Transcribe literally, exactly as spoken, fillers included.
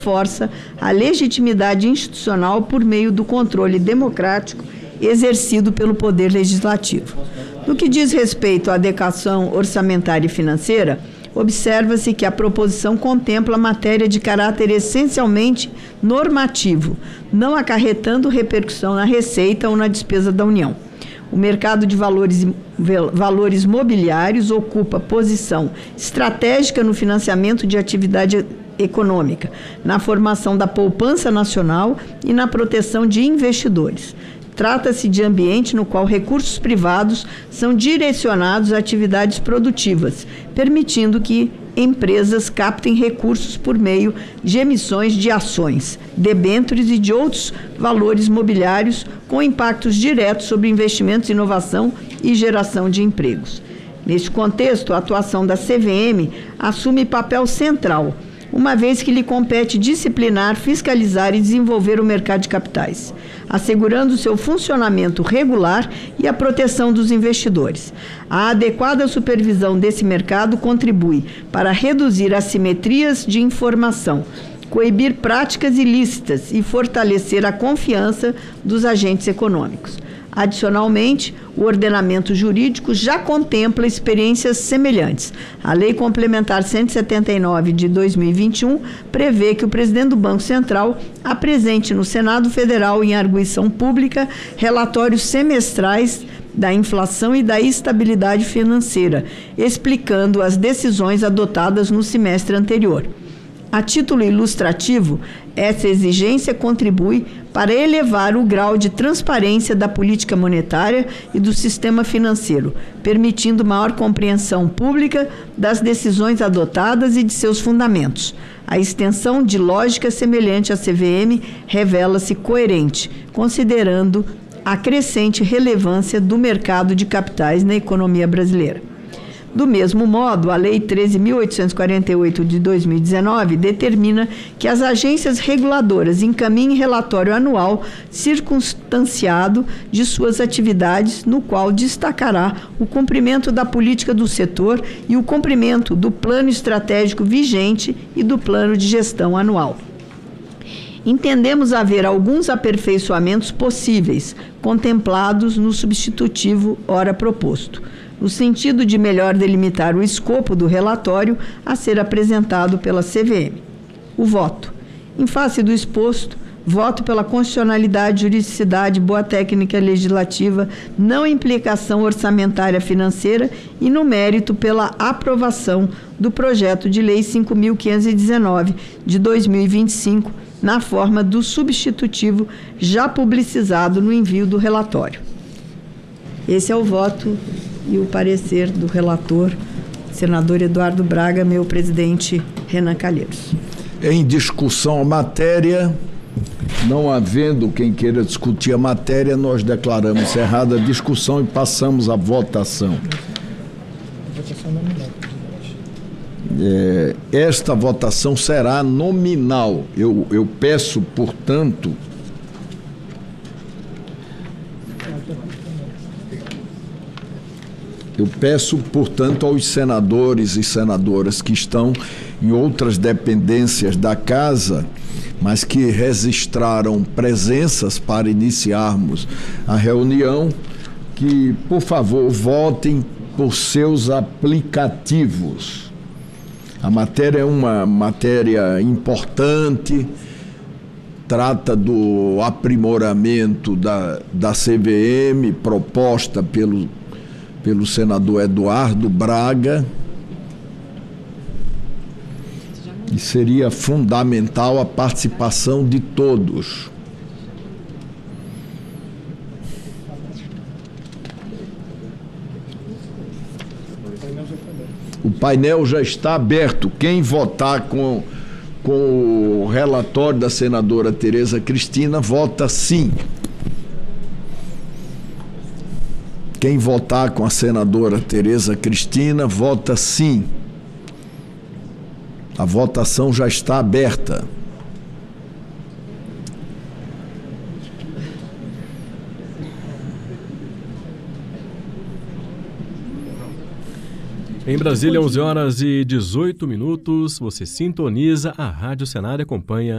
reforça a legitimidade institucional por meio do controle democrático exercido pelo Poder Legislativo. No que diz respeito à adequação orçamentária e financeira, observa-se que a proposição contempla matéria de caráter essencialmente normativo, não acarretando repercussão na receita ou na despesa da União. O mercado de valores, valores mobiliários ocupa posição estratégica no financiamento de atividade econômica, na formação da poupança nacional e na proteção de investidores. Trata-se de ambiente no qual recursos privados são direcionados a atividades produtivas, permitindo que empresas captem recursos por meio de emissões de ações, debêntures e de outros valores mobiliários com impactos diretos sobre investimentos, inovação e geração de empregos. Neste contexto, a atuação da C V M assume papel central, uma vez que lhe compete disciplinar, fiscalizar e desenvolver o mercado de capitais, assegurando seu funcionamento regular e a proteção dos investidores. A adequada supervisão desse mercado contribui para reduzir assimetrias de informação, coibir práticas ilícitas e fortalecer a confiança dos agentes econômicos. Adicionalmente, o ordenamento jurídico já contempla experiências semelhantes. A Lei Complementar cento e setenta e nove de dois mil e vinte e um prevê que o presidente do Banco Central apresente no Senado Federal, em arguição pública, relatórios semestrais da inflação e da estabilidade financeira, explicando as decisões adotadas no semestre anterior. A título ilustrativo, essa exigência contribui para elevar o grau de transparência da política monetária e do sistema financeiro, permitindo maior compreensão pública das decisões adotadas e de seus fundamentos. A extensão de lógica semelhante à C V M revela-se coerente, considerando a crescente relevância do mercado de capitais na economia brasileira. Do mesmo modo, a Lei treze mil oitocentos e quarenta e oito de dois mil e dezenove determina que as agências reguladoras encaminhem relatório anual circunstanciado de suas atividades, no qual destacará o cumprimento da política do setor e o cumprimento do plano estratégico vigente e do plano de gestão anual. Entendemos haver alguns aperfeiçoamentos possíveis, contemplados no substitutivo ora proposto, no sentido de melhor delimitar o escopo do relatório a ser apresentado pela C V M. O voto. Em face do exposto, voto pela constitucionalidade, juridicidade, boa técnica legislativa, não implicação orçamentária financeira e, no mérito, pela aprovação do projeto de lei cinco mil quinhentos e dezenove de dois mil e vinte e cinco, na forma do substitutivo já publicizado no envio do relatório. Esse é o voto e o parecer do relator, senador Eduardo Braga, meu presidente Renan Calheiros. Em discussão a matéria, não havendo quem queira discutir a matéria, nós declaramos encerrada a discussão e passamos à votação. Votação nominal. É, esta votação será nominal. Eu, eu peço, portanto, Eu peço, portanto, aos senadores e senadoras que estão em outras dependências da Casa, mas que registraram presenças para iniciarmos a reunião, que, por favor, votem por seus aplicativos. A matéria é uma matéria importante, trata do aprimoramento da, da C V M proposta pelo pelo senador Eduardo Braga, e seria fundamental a participação de todos. O painel já está aberto. Quem votar com, com o relatório da senadora Tereza Cristina, vota sim. Quem votar com a senadora Tereza Cristina, vota sim. A votação já está aberta. Em Brasília, onze horas e dezoito minutos, você sintoniza a Rádio Senado e acompanha